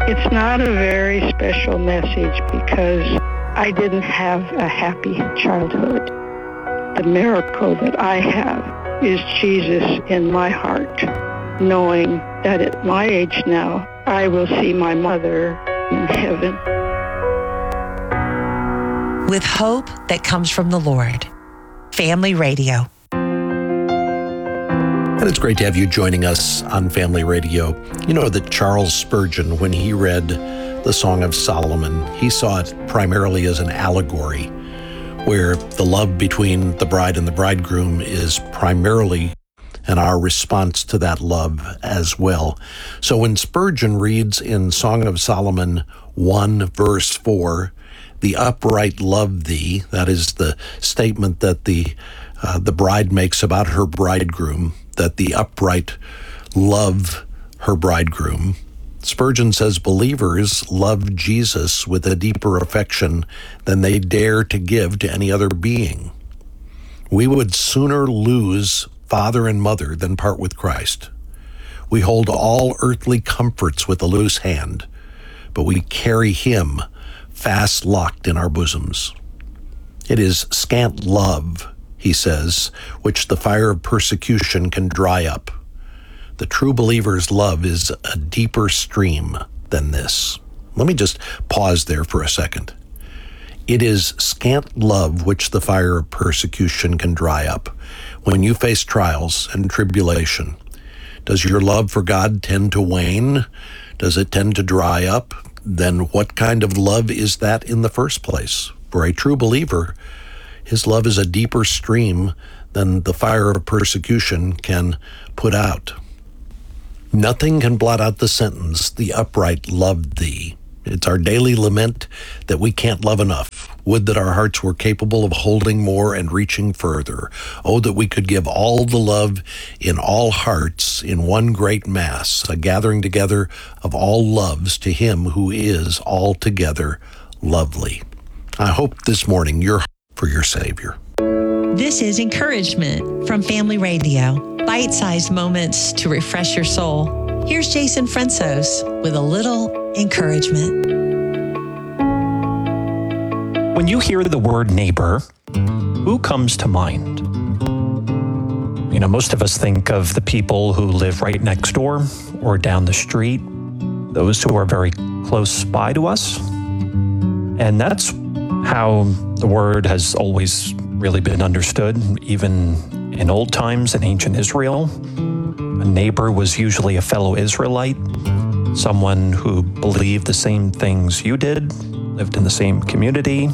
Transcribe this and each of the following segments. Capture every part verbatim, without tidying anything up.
It's not a very special message because I didn't have a happy childhood. The miracle that I have is Jesus in my heart, knowing that at my age now, I will see my mother in heaven. With hope that comes from the Lord. Family Radio. And it's great to have you joining us on Family Radio. You know that Charles Spurgeon, when he read the Song of Solomon, he saw it primarily as an allegory, where the love between the bride and the bridegroom is primarily and our response to that love as well. So when Spurgeon reads in Song of Solomon one, verse four, the upright love thee, that is the statement that the uh, the bride makes about her bridegroom, that the upright love her bridegroom. Spurgeon says believers love Jesus with a deeper affection than they dare to give to any other being. We would sooner lose father and mother than part with Christ. We hold all earthly comforts with a loose hand, but we carry him fast locked in our bosoms. It is scant love, he says, which the fire of persecution can dry up. The true believer's love is a deeper stream than this. Let me just pause there for a second. It is scant love which the fire of persecution can dry up. When you face trials and tribulation, does your love for God tend to wane? Does it tend to dry up? Then what kind of love is that in the first place? For a true believer, his love is a deeper stream than the fire of persecution can put out. Nothing can blot out the sentence, the upright love thee. It's our daily lament that we can't love enough. Would that our hearts were capable of holding more and reaching further. Oh, that we could give all the love in all hearts in one great mass, a gathering together of all loves to him who is altogether lovely. I hope this morning you're for your Savior. This is Encouragement from Family Radio. Bite-sized moments to refresh your soul. Here's Jason Fransos with a little encouragement. When you hear the word neighbor, who comes to mind? You know, most of us think of the people who live right next door or down the street, those who are very close by to us. And that's how the word has always really been understood, even in old times in ancient Israel. A neighbor was usually a fellow Israelite, someone who believed the same things you did, lived in the same community.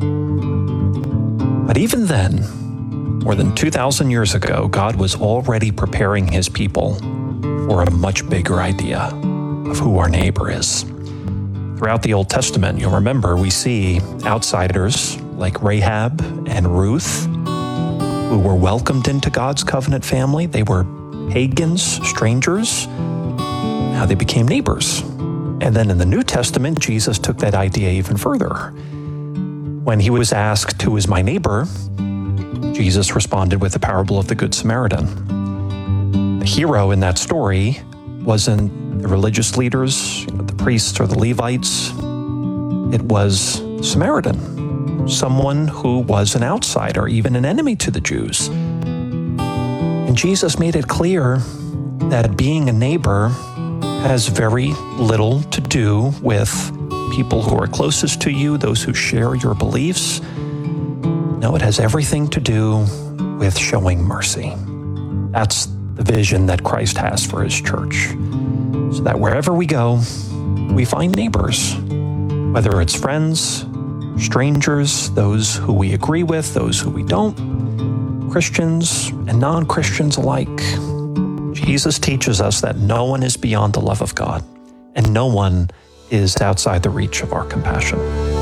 But even then, more than two thousand years ago, God was already preparing his people for a much bigger idea of who our neighbor is. Throughout the Old Testament, you'll remember, we see outsiders like Rahab and Ruth who were welcomed into God's covenant family. They were pagans, strangers. Now they became neighbors. And then in the New Testament, Jesus took that idea even further. When he was asked, "Who is my neighbor?" Jesus responded with the parable of the Good Samaritan. The hero in that story wasn't the religious leaders, you know, the priests or the Levites. It was Samaritan, someone who was an outsider, even an enemy to the Jews. And Jesus made it clear that being a neighbor has very little to do with people who are closest to you, those who share your beliefs. No, it has everything to do with showing mercy. That's the vision that Christ has for his church. So that wherever we go, we find neighbors, whether it's friends, strangers, those who we agree with, those who we don't, Christians and non-Christians alike. Jesus teaches us that no one is beyond the love of God, and no one is outside the reach of our compassion.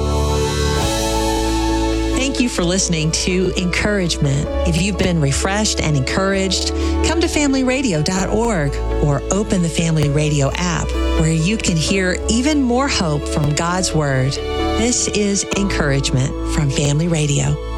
Thank you for listening to Encouragement. If you've been refreshed and encouraged, come to family radio dot org or open the Family Radio app where you can hear even more hope from God's Word. This is Encouragement from Family Radio.